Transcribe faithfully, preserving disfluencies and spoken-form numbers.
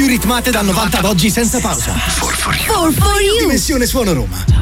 più ritmate dal novanta ad oggi senza pausa. For for you. Dimensione Suono Roma.